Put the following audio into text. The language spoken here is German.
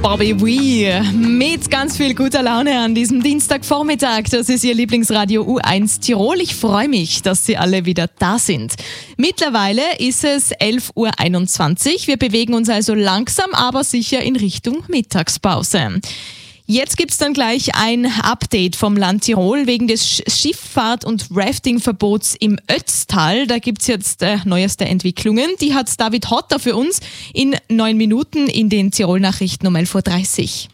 Bobby Wee mit ganz viel guter Laune an diesem Dienstagvormittag. Das ist Ihr Lieblingsradio U1 Tirol. Ich freue mich, dass Sie alle wieder da sind. Mittlerweile ist es 11.21 Uhr. Wir bewegen uns also langsam, aber sicher in Richtung Mittagspause. Jetzt gibt's dann gleich ein Update vom Land Tirol wegen des Schifffahrt- und Rafting-Verbots im Ötztal. Da gibt's jetzt neueste Entwicklungen. Die hat David Hotter für uns in 9 Minuten in den Tirol-Nachrichten um 11.30 Uhr.